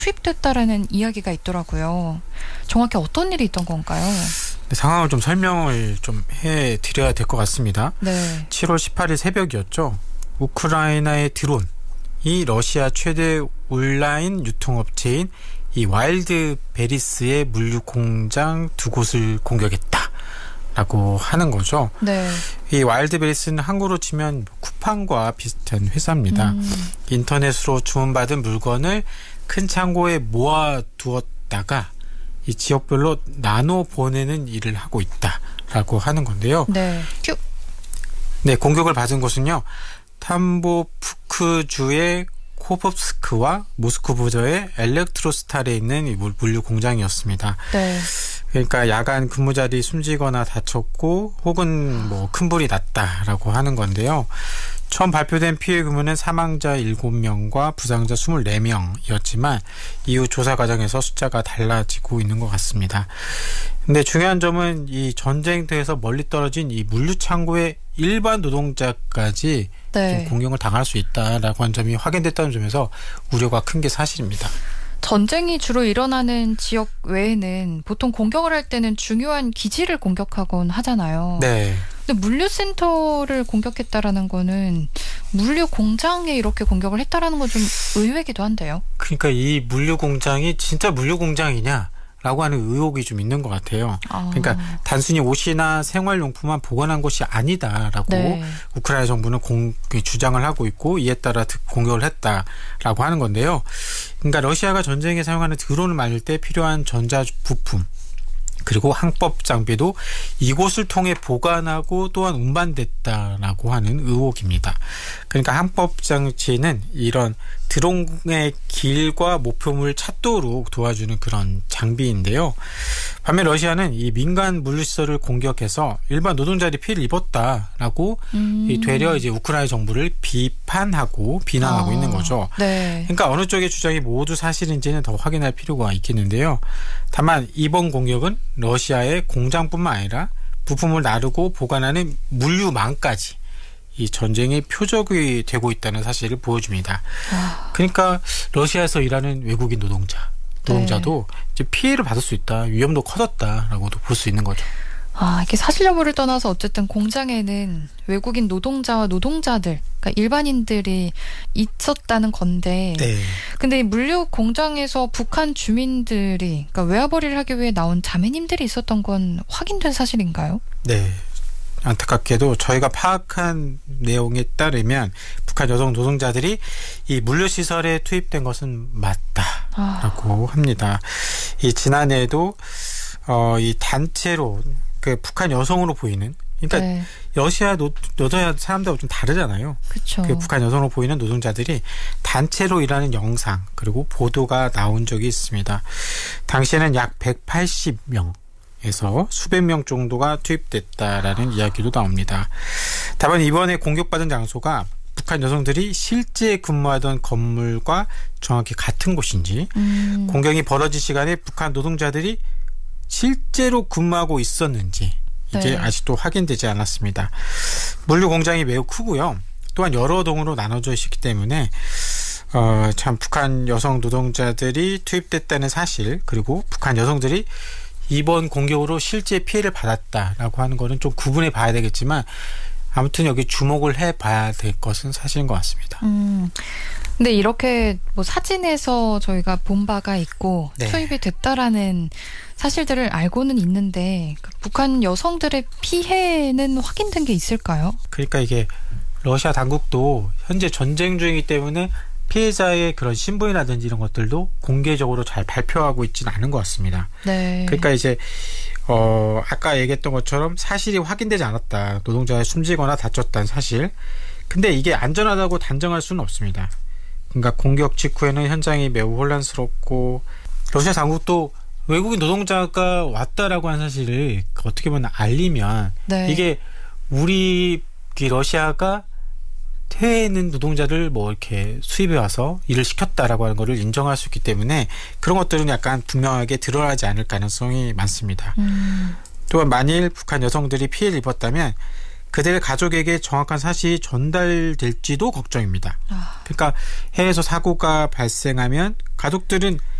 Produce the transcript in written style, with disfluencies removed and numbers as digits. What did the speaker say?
투입됐다라는 이야기가 있더라고요. 정확히 어떤 일이 있던 건가요? 네, 상황을 좀 설명을 좀 해드려야 될 것 같습니다. 네. 7월 18일 새벽이었죠. 우크라이나의 드론이 러시아 최대 온라인 유통업체인 이 와일드베리스의 물류 공장 두 곳을 공격했다라고 하는 거죠. 네. 이 와일드베리스는 한국으로 치면 쿠팡과 비슷한 회사입니다. 인터넷으로 주문받은 물건을 큰 창고에 모아두었다가 이 지역별로 나눠 보내는 일을 하고 있다라고 하는 건데요. 네. 네, 공격을 받은 곳은요. 탐보프크주의 코법스크와 모스크바주의 엘렉트로스탈에 있는 이 물류 공장이었습니다. 네. 그러니까 야간 근무자들이 숨지거나 다쳤고 혹은 뭐 큰 불이 났다라고 하는 건데요. 처음 발표된 피해 규모는 사망자 7명과 부상자 24명이었지만 이후 조사 과정에서 숫자가 달라지고 있는 것 같습니다. 근데 중요한 점은 이 전쟁터에서 멀리 떨어진 이 물류 창고의 일반 노동자까지 네. 좀 공격을 당할 수 있다라고 하는 점이 확인됐다는 점에서 우려가 큰 게 사실입니다. 전쟁이 주로 일어나는 지역 외에는 보통 공격을 할 때는 중요한 기지를 공격하곤 하잖아요. 네. 근데 물류센터를 공격했다라는 거는 물류 공장에 이렇게 공격을 했다라는 건 좀 의외기도 한데요. 그러니까 이 물류 공장이 진짜 물류 공장이냐? 라고 하는 의혹이 좀 있는 것 같아요. 그러니까 단순히 옷이나 생활용품만 보관한 것이 아니다라고 네. 우크라이나 정부는 주장을 하고 있고 이에 따라 공격을 했다라고 하는 건데요. 그러니까 러시아가 전쟁에 사용하는 드론을 만들 때 필요한 전자 부품 그리고 항법 장비도 이곳을 통해 보관하고 또한 운반됐다라고 하는 의혹입니다. 그러니까 항법 장치는 이런 드론의 길과 목표물을 찾도록 도와주는 그런 장비인데요. 반면 러시아는 이 민간 물류시설을 공격해서 일반 노동자들이 피해를 입었다라고 되려 이제 우크라이나 정부를 비난하고 있는 거죠. 네. 그러니까 어느 쪽의 주장이 모두 사실인지는 더 확인할 필요가 있겠는데요. 다만 이번 공격은 러시아의 공장뿐만 아니라 부품을 나르고 보관하는 물류망까지 이 전쟁의 표적이 되고 있다는 사실을 보여줍니다. 그러니까 러시아에서 일하는 외국인 노동자도 네. 이제 피해를 받을 수 있다, 위험도 커졌다라고도 볼 수 있는 거죠. 이게 사실 여부를 떠나서 어쨌든 공장에는 외국인 노동자와 노동자들, 그러니까 일반인들이 있었다는 건데, 네. 근데 이 물류 공장에서 북한 주민들이, 그러니까 외화벌이를 하기 위해 나온 자매님들이 있었던 건 확인된 사실인가요? 네. 안타깝게도 저희가 파악한 내용에 따르면 북한 여성 노동자들이 이 물류시설에 투입된 것은 맞다라고 합니다. 이 지난해에도 이 단체로 그 북한 여성으로 보이는 그러니까 네. 러시아 노동자 사람들하고 좀 다르잖아요. 그렇죠. 그 북한 여성으로 보이는 노동자들이 단체로 일하는 영상 그리고 보도가 나온 적이 있습니다. 당시에는 약 180명 에서 수백 명 정도가 투입됐다라는 이야기도 나옵니다. 다만 이번에 공격받은 장소가 북한 여성들이 실제 근무하던 건물과 정확히 같은 곳인지 공격이 벌어진 시간에 북한 노동자들이 실제로 근무하고 있었는지 이제 네. 아직도 확인되지 않았습니다. 물류 공장이 매우 크고요. 또한 여러 동으로 나눠져 있기 때문에 참 북한 여성 노동자들이 투입됐다는 사실 그리고 북한 여성들이 이번 공격으로 실제 피해를 받았다라고 하는 거는 좀 구분해 봐야 되겠지만 아무튼 여기 주목을 해 봐야 될 것은 사실인 것 같습니다. 근데 이렇게 뭐 사진에서 저희가 본 바가 있고 네. 투입이 됐다라는 사실들을 알고는 있는데 북한 여성들의 피해는 확인된 게 있을까요? 그러니까 이게 러시아 당국도 현재 전쟁 중이기 때문에 피해자의 그런 신분이라든지 이런 것들도 공개적으로 잘 발표하고 있지는 않은 것 같습니다. 네. 그러니까 이제 아까 얘기했던 것처럼 사실이 확인되지 않았다. 노동자가 숨지거나 다쳤다는 사실. 근데 이게 안전하다고 단정할 수는 없습니다. 그러니까 공격 직후에는 현장이 매우 혼란스럽고 러시아 당국도 외국인 노동자가 왔다라고 하는 사실을 어떻게 보면 알리면 네. 이게 우리 러시아가 해외에 있는 노동자를 뭐 이렇게 수입해 와서 일을 시켰다라고 하는 거를 인정할 수 있기 때문에 그런 것들은 약간 분명하게 드러나지 않을 가능성이 많습니다. 또한 만일 북한 여성들이 피해를 입었다면 그들의 가족에게 정확한 사실이 전달될지도 걱정입니다. 그러니까 해외에서 사고가 발생하면 가족들은